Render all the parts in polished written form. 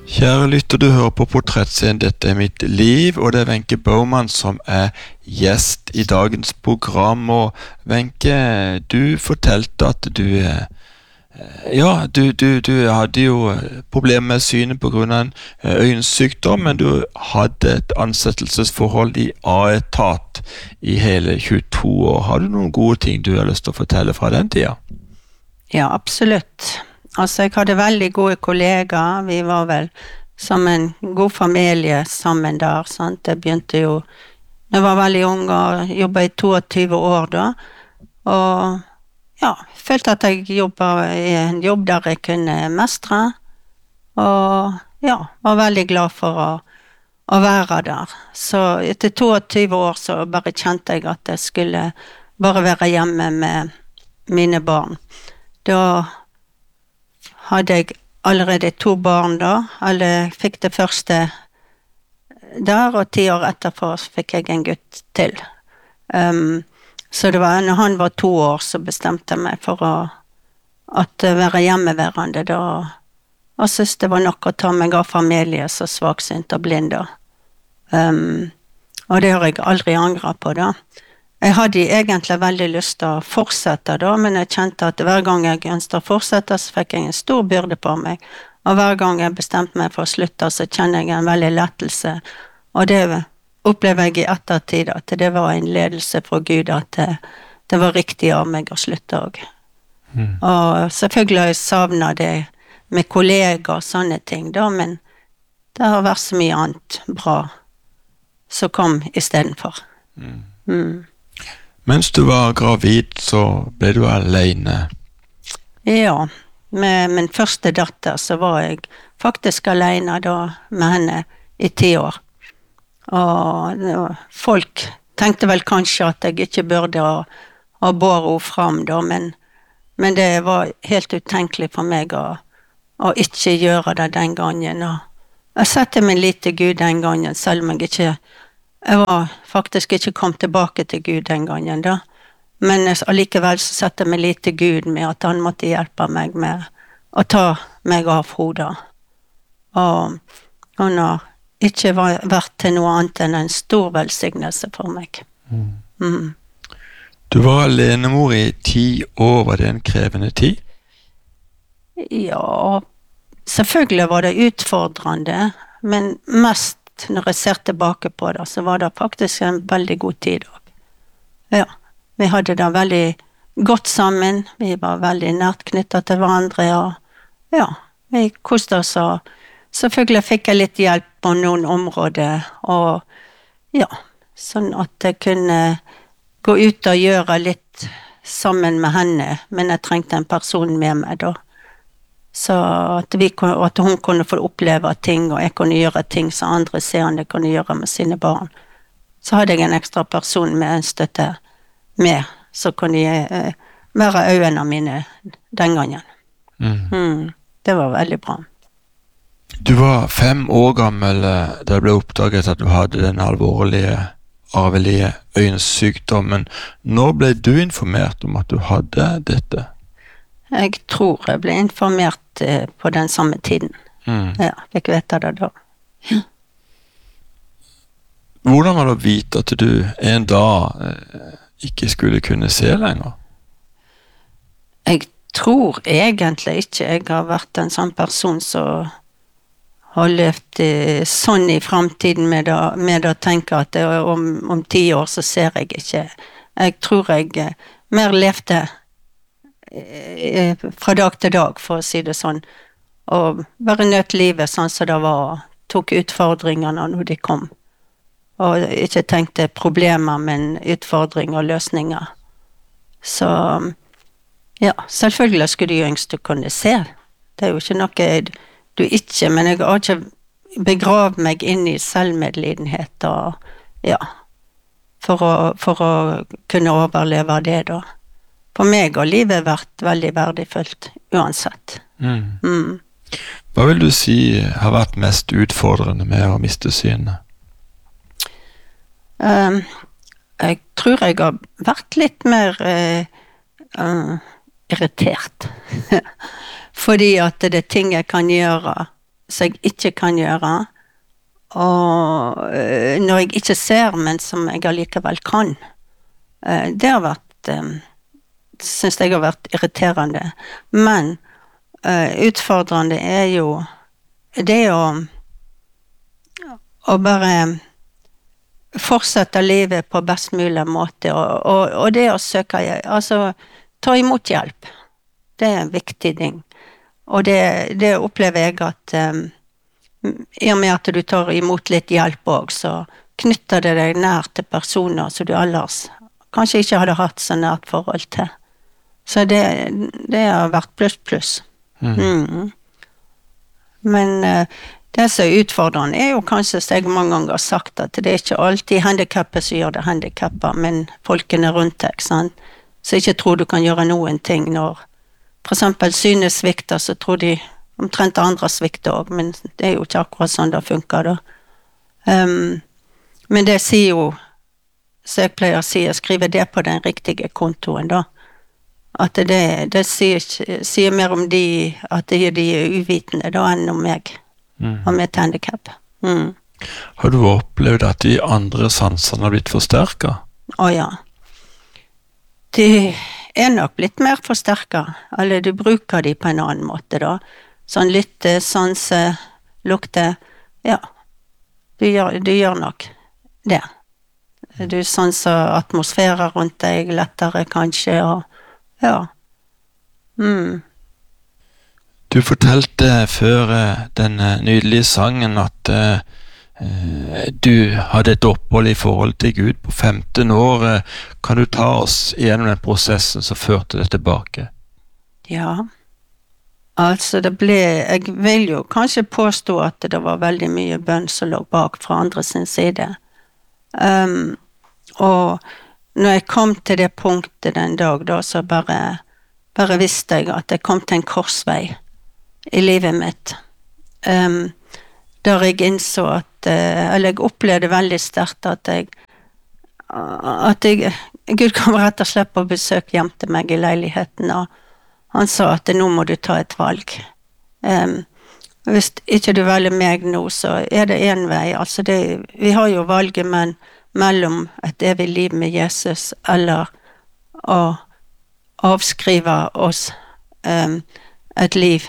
Kjære lytter, du hører på Portrettscenen, dette mitt liv, og det Wenche Baumann som gjest i dagens program. Og Wenche, du fortalte at du hadde jo problemer med synet på grunn av en øyensykdom, men du hadde et ansettelsesforhold i A-etat i hele 22 år. Har du noen gode ting du har lyst til å fortelle fra den tida? Ja, absolutt. Altså, jeg hadde veldig gode kollegaer. Vi var vel som en god familie sammen der, sant? Jeg begynte jo, jeg var veldig ung og jobbet i 22 år da, og ja, følte at jeg jobbet i en jobb der jeg kunne mestre, og ja, var veldig glad for å være der. Så etter 22 år så bare kjente jeg at jeg skulle bare være hjemme med mine barn. Da hadde jeg allerede 2 barn da, eller fikk det første der, og 10 år etterpå fikk jeg en gutt til. Så det var, når han var 2 år, så bestemte jeg meg for å være hjemmeværende da, og synes det var nok å ta meg av familie så svaksynt og blind da. Og det har jeg aldri angret på da. Jeg hadde egentlig veldig lyst til å fortsette da, men jeg kjente at hver gang jeg ønsket å fortsette, så fikk jeg en stor byrde på meg. Og hver gang jeg bestemte meg for å slutte, så kjenner jeg en veldig lettelse. Og det opplever jeg i ettertid, at det var en ledelse fra Gud, at det var riktig av meg å slutte også. Og selvfølgelig har jeg savnet det med kolleger og sånne ting da, men det har vært så mye annet bra som kom i stedet for. Mens du var gravid, så ble du alene. Ja, med min første datter så var jeg faktisk alene da med henne i 10 år. Og folk tenkte vel kanskje at jeg ikke burde ha båret henne fram da, men det var helt utenkelig for meg å ikke gjøre det den gangen. Og jeg satte min lit til Gud den gangen, selv om jeg var faktisk ikke kom tilbake til Gud den gangen da, men allikevel så satte jeg meg litt til Gud med at han måtte hjelpe meg med å ta meg av hodet. Og han har ikke vært til noe annet enn en stor velsignelse for meg. Du var alenemor i 10 år, var det en krevende tid? Ja, selvfølgelig var det utfordrende, men mest når jeg ser tilbake på det, så var det faktisk en veldig god tid også. Ja, vi hadde det veldig godt sammen, vi var veldig nært knyttet til hverandre, og ja, vi koste oss, og selvfølgelig fikk jeg litt hjelp på noen områder, og ja, sånn at jeg kunne gå ut og gjøre litt sammen med henne, men jeg trengte en person med meg da. Så at hun kunne få oppleve ting, og jeg kunne gjøre ting som andre seende kunne gjøre med sine barn. Så hadde jeg en ekstra person med en støtte med, så kunne jeg være øynene mine den gangen. Det var veldig bra. Du var 5 år gammel da det ble oppdaget at du hadde den alvorlige, arvelige øyensykdommen. Når ble du informert om at du hadde dette? Jeg tror jeg ble informert på den samme tiden. Ja, jeg vet det da. Ja. Hvordan var det å vite at du en dag ikke skulle kunne se lenger? Jeg tror egentlig ikke jeg har vært en sånn person som har levd sånn i fremtiden med å tenke at om 10 år så ser jeg ikke. Jeg tror jeg mer levde fra dag til dag, for å si det sånn, og bare nøt livet sånn som det var, tok utfordringene når de kom, og ikke tenkte problemer, men utfordringer og løsninger. Så ja, selvfølgelig skulle de yngste kunne se. Det er jo ikke noe du ikke, men jeg har ikke begravd meg inn i selvmedlidenhet, og ja, for å kunne overleve det da. For meg har livet vært veldig verdifullt, uansett. Hva vil du si har vært mest utfordrende med å miste synet? Jeg tror jeg har vært litt mer irritert. Fordi at det er ting jeg kan gjøre som jeg ikke kan gjøre, og når jeg ikke ser, men som jeg allikevel kan. Det har vært, synes jeg har vært irriterende. Men utfordrende jo det å bare fortsette livet på best mulig måte, og det å søke, altså ta imot hjelp. Det en viktig ting. Og det opplever jeg at i og med at du tar imot litt hjelp også, så knytter det deg nær til personer som du ellers kanskje ikke hadde hatt så nært forhold til. Så det har vært pluss. Men det som utfordrende jo kanskje, som jeg mange ganger har sagt, at det ikke alltid handikappet som gjør det handikappet, men folkene rundt deg, sant? Så ikke tror du kan gjøre noen ting når for eksempel synet svikter, så tror de omtrent andre svikter også, men det jo ikke akkurat sånn det funker da. Men det sier jo, så jeg pleier å si, jeg skriver det på den riktige kontoen da. At det sier mer om de, at de uvitende da, enn om meg. Og med et handicap. Har du opplevd at de andre sansene har blitt forsterket? Ja. De nok blitt mer forsterket. Eller du bruker de på en annen måte da. Sånn lytte, sanse, lukte. Ja, du gjør nok det. Du sanser atmosfærer rundt deg lettere kanskje, og ja. Du fortalte før den nydelige sangen at du hadde et opphold i forhold til Gud på 15 år. Kan du ta oss gjennom den prosessen som førte det tilbake? Ja, altså jeg vil jo kanskje påstå at det var veldig mye bønn som lå bak fra andre sin side. Og når jeg kom til det punktet den dag da, så bare visste jeg at jeg kom til en korsvei i livet mitt, der jeg innså at, eller jeg opplevde veldig sterkt at Gud kom rett og slett på besøk hjem til meg i leiligheten, og han sa at nå må du ta et valg. Hvis ikke du velger meg nå, så det en vei, altså vi har jo valget mellom et evig liv med Jesus, eller å avskrive oss et liv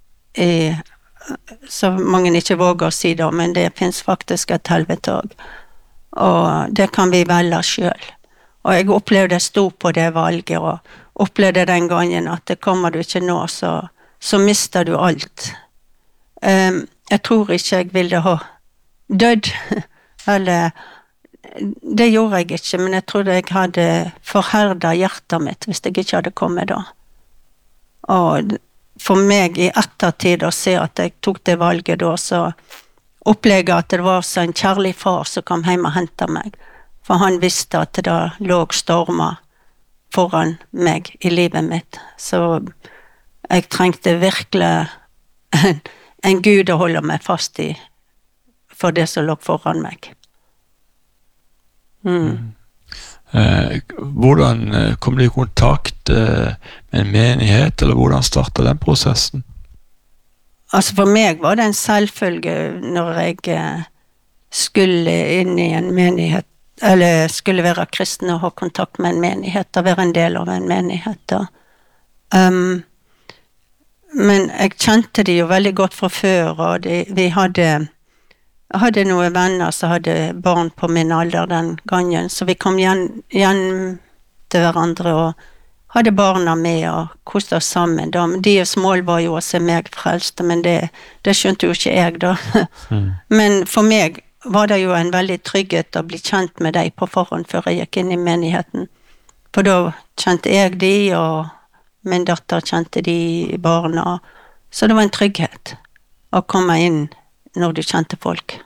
så mange ikke våger å si det, men det finnes faktisk et helvete også. Og det kan vi velge selv. Og jeg opplevde jeg sto på det valget, og opplevde den gangen at det kommer du ikke nå, så mister du alt. Jeg tror ikke jeg ville ha dødd, eller det gjorde jeg ikke, men jeg trodde jeg hadde forherdet hjertet mitt hvis jeg ikke hadde kommet da. Og for meg i ettertid å se at jeg tok det valget da, så opplevde jeg at det var så en kjærlig far som kom hjem og hentet meg, for han visste at det lå stormer foran meg i livet mitt, så jeg trengte virkelig en Gud å holde meg fast i for det som lå foran meg. Hvordan kom du i kontakt med en menighet, eller hvordan startet den prosessen? Altså for meg var det en selvfølge når jeg skulle inn i en menighet, eller skulle være kristen og ha kontakt med en menighet, og være en del av en menighet. Men jeg kjente de jo veldig godt fra før, og jeg hadde noen venner som hadde barn på min alder den gangen, så vi kom igjen til hverandre og hadde barna med og koste oss sammen. Men deres mål var jo å se meg frelst, men det skjønte jo ikke jeg da. Men for meg var det jo en veldig trygghet å bli kjent med deg på forhånd før jeg gikk inn i menigheten. For da kjente jeg de, og min datter kjente de barna. Så det var en trygghet å komme inn når du kjente folk.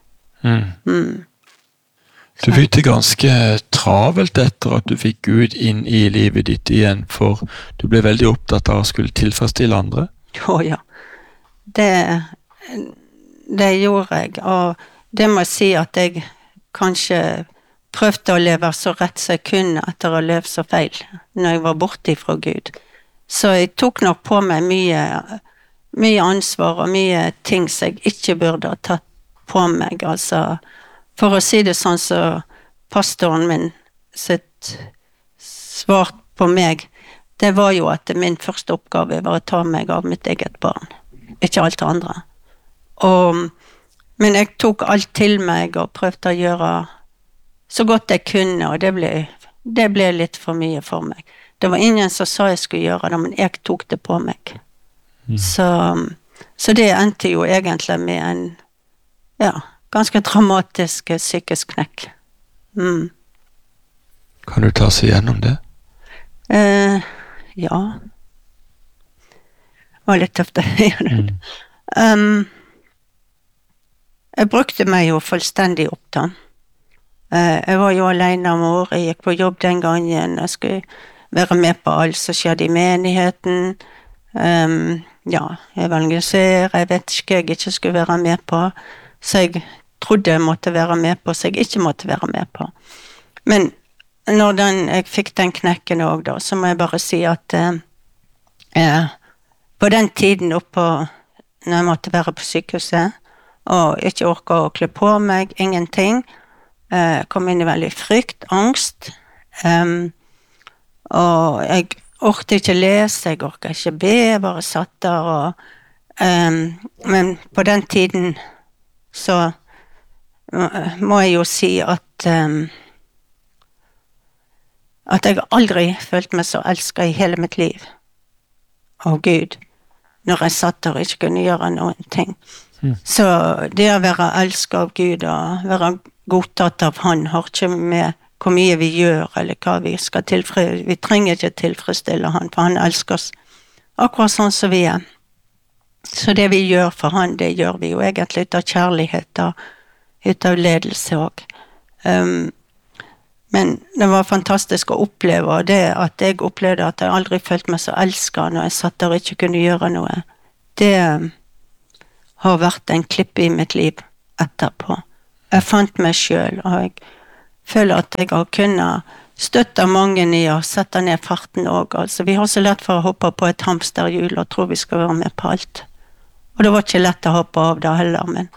Du fikk det ganske travelt etter at du fikk Gud inn i livet ditt igjen, for du ble veldig opptatt av å skulle tilfredsstille andre. Ja. Det gjorde jeg, og det må jeg si at jeg kanskje prøvde å leve så rett som jeg kunne etter å ha levd så feil når jeg var borte fra Gud. Så jeg tok nok på meg mye mye ansvar og mye ting som jeg ikke burde ha tatt på meg, altså. For å si det sånn, så pastoren min sitt svar på meg, det var jo at min første oppgave var å ta meg av mitt eget barn, ikke alt det andre. Men jeg tok alt til meg og prøvde å gjøre så godt jeg kunne, og det ble litt for mye for meg. Det var ingen som sa jeg skulle gjøre det, men jeg tok det på meg. Så det endte jo egentlig med en, ganske dramatisk psykisk knekk. Kan du ta oss igjennom det? Ja. Det var litt tøft å gjøre det. Jeg brukte meg jo fullstendig opp da. Jeg var jo alene mor, jeg gikk på jobb den gangen, jeg skulle være med på alt som skjedde i menigheten. Evangelisere, jeg vet ikke jeg ikke skulle være med på, så jeg trodde jeg måtte være med på, så jeg ikke måtte være med på. Men når jeg fikk den knekken også da, så må jeg bare si at på den tiden oppe, når jeg måtte være på sykehuset, og ikke orke å kle på meg, ingenting, kom inn i veldig frykt, angst, og jeg orket ikke lese, jeg orket ikke be, jeg bare satt der, men på den tiden så må jeg jo si at jeg aldri følte meg så elsket i hele mitt liv av Gud, når jeg satt der og ikke kunne gjøre noen ting. Så det å være elsket av Gud og være godtatt av Han har ikke med hvor mye vi gjør eller hva vi skal tilfredsstille. Vi trenger ikke tilfredsstille Han, for Han elsker oss akkurat sånn som vi er. Så det vi gjør for Han, det gjør vi jo egentlig ut av kjærlighet og ut av ledelse også. Men det var fantastisk å oppleve, og det at jeg opplevde at jeg aldri følte meg så elsket når jeg satt der og ikke kunne gjøre noe, det har vært en klippe i mitt liv etterpå. Jeg fant meg selv, og jeg føler at jeg har kunnet støtte mange i å sette ned farten også. Altså, vi har så lett for å hoppe på et hamsterhjul og tro vi skal være med på alt. Og det var ikke lett å hoppe av det heller, men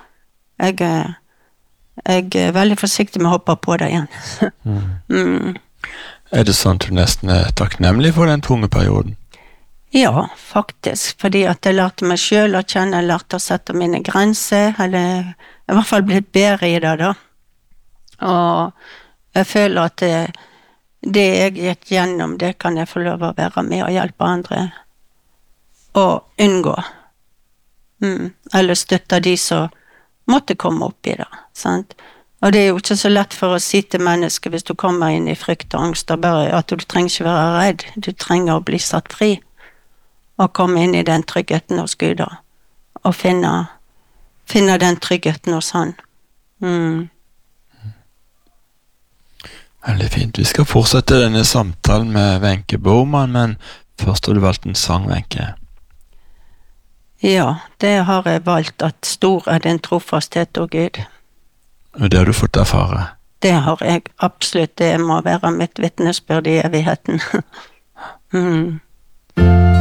jeg er veldig forsiktig med å hoppe på det igjen. Er det sånn at du nesten er takknemlig for den tunge perioden? Ja, faktisk, fordi at jeg lærte meg selv å kjenne, jeg lærte å sette mine grenser, eller i hvert fall blitt bedre i det da. Og jeg føler at det jeg gikk gjennom, det kan jeg få lov å være med og hjelpe andre å unngå. Eller støtte de som måtte komme opp i det, sant? Og det er jo ikke så lett for å si til mennesker hvis du kommer inn i frykt og angst, bare at du trenger ikke være redd, du trenger å bli satt fri og komme inn i den tryggheten hos Gud da, og finne den tryggheten hos Han. Veldig fint. Vi skal fortsette denne samtalen med Wenche Baumann, men først har du valgt en sang, Wenche. Ja, det har jeg valgt, at stor er din trofasthet, å Gud. Og det har du fått erfare? Det har jeg absolutt, det må være mitt vitnesbyrd i evigheten.